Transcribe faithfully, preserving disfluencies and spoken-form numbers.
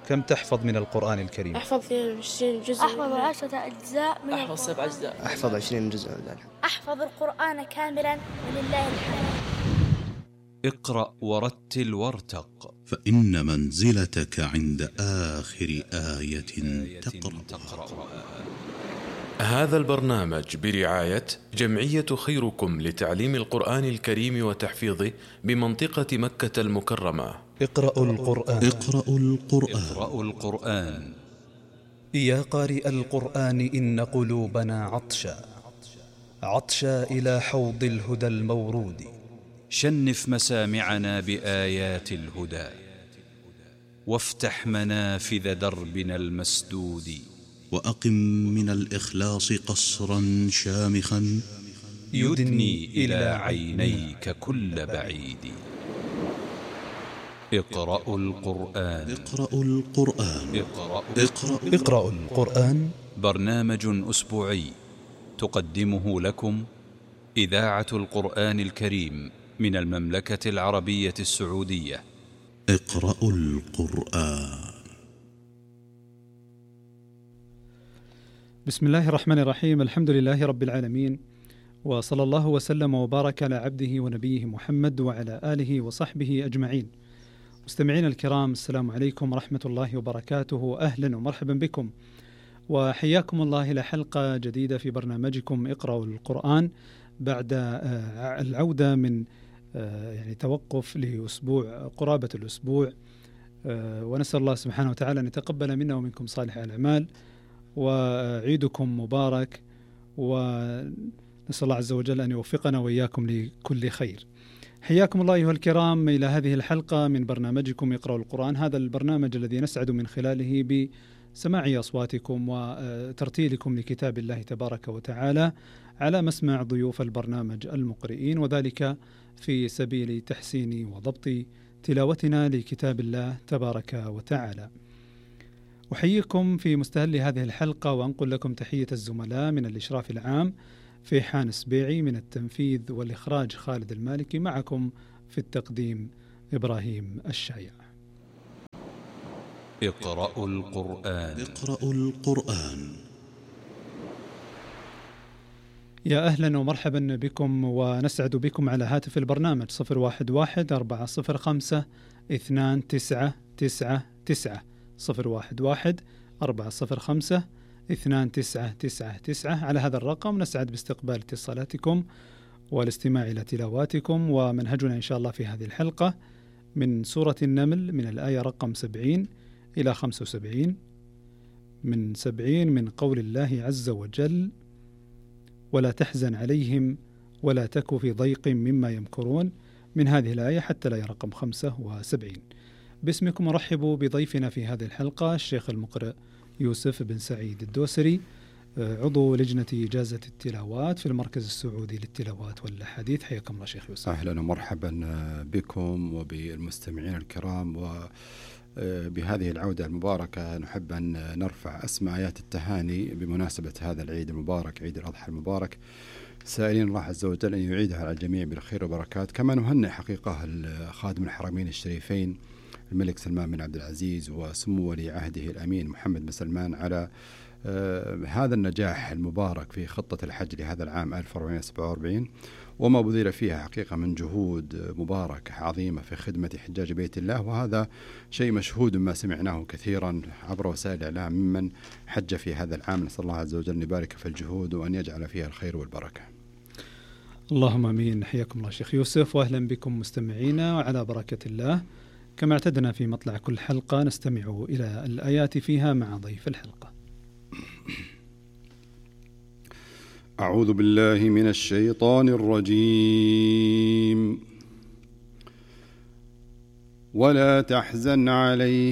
كم تحفظ من القرآن الكريم؟ أحفظ اثنين وعشرين جزء. أحفظ عشرة أجزاء من أحفظ سبع أجزاء. أحفظ عشرين جزء. أحفظ القرآن كاملا ولله الحمد. اقرأ ورتل وارتق، فإن منزلتك عند آخر آية تقرأ. هذا البرنامج برعاية جمعية خيركم لتعليم القرآن الكريم وتحفيظه بمنطقة مكة المكرمة. اقرأوا القرآن. اقرأوا القرآن. اقرأوا القرآن. يا قارئ القرآن إن قلوبنا عطشا عطشا إلى حوض الهدى المورود. شنف مسامعنا بآيات الهدى، وافتح منافذ دربنا المسدود. وأقم من الإخلاص قصرا شامخا يدني إلى عينيك كل بعيد. اقرأوا القرآن. اقرأوا القرآن. اقرأوا, اقرأوا, اقرأوا القرآن. برنامج أسبوعي تقدمه لكم إذاعة القرآن الكريم من المملكة العربية السعودية. اقرأوا القرآن. بسم الله الرحمن الرحيم. الحمد لله رب العالمين، وصلى الله وسلم وبارك على عبده ونبيه محمد وعلى آله وصحبه أجمعين. مستمعين الكرام، السلام عليكم ورحمة الله وبركاته. أهلا ومرحبا بكم، وحياكم الله إلى حلقة جديدة في برنامجكم اقرأوا القرآن بعد العودة من يعني توقف لأسبوع قرابة الأسبوع، ونسأل الله سبحانه وتعالى أن يتقبل منا ومنكم صالح الأعمال، وعيدكم مبارك، ونسأل الله عز وجل أن يوفقنا وإياكم لكل خير. حياكم الله أيها الكرام إلى هذه الحلقة من برنامجكم اقرأوا القرآن، هذا البرنامج الذي نسعد من خلاله بسماع أصواتكم وترتيلكم لكتاب الله تبارك وتعالى على مسمع ضيوف البرنامج المقرئين، وذلك في سبيل تحسين وضبط تلاوتنا لكتاب الله تبارك وتعالى. أحييكم في مستهل هذه الحلقة، وأنقل لكم تحية الزملاء من الإشراف العام فيحان سبيعي، من التنفيذ والإخراج خالد المالكي، معكم في التقديم إبراهيم الشايع. اقرأوا القرآن. اقرأوا القرآن. يا أهلا ومرحبا بكم، ونسعد بكم على هاتف البرنامج صفر واحد واحد أربعة صفر خمسة اثنان تسعة تسعة تسعة صفر واحد واحد أربعة صفر خمسة اثنان تسعة تسعة تسعة. على هذا الرقم نسعد باستقبال اتصالاتكم والاستماع إلى تلاواتكم. ومنهجنا إن شاء الله في هذه الحلقة من سورة النمل من الآية رقم سبعين إلى خمسة وسبعين. من سبعين من قول الله عز وجل: ولا تحزن عليهم ولا تك في ضيق مما يمكرون، من هذه الآية حتى الآية رقم خمسة وسبعين. باسمكم أرحب بضيفنا في هذه الحلقة الشيخ المقرئ يوسف بن سعيد الدوسري، عضو لجنة إجازة التلاوات في المركز السعودي للتلاوات والأحاديث. حياكم الله شيخ يوسف. أهلا ومرحبا بكم وبالمستمعين الكرام. وبهذه العودة المباركة نحب أن نرفع أسمى آيات التهاني بمناسبة هذا العيد المبارك، عيد الأضحى المبارك، سائلين الله عز وجل أن يعيدها على الجميع بالخير وبركات. كما نهنئ حقيقة خادم الحرمين الشريفين الملك سلمان بن عبد العزيز وسمو ولي عهده الأمين محمد بن سلمان على آه هذا النجاح المبارك في خطة الحج لهذا العام ألف وأربعمائة وسبعة وأربعين، وما بذل فيها حقيقة من جهود مباركة عظيمة في خدمة حجاج بيت الله. وهذا شيء مشهود ما سمعناه كثيرا عبر وسائل الإعلام ممن حج في هذا العام. نسأل الله عز وجل أن يبارك في الجهود وأن يجعل فيها الخير والبركة. اللهم آمين. حياكم الله شيخ يوسف، وأهلا بكم مستمعينا وعلى بركة الله. كما اعتدنا في مطلع كل حلقة نستمع إلى الآيات فيها مع ضيف الحلقة. أعوذ بالله من الشيطان الرجيم. ولا تحزن عليهم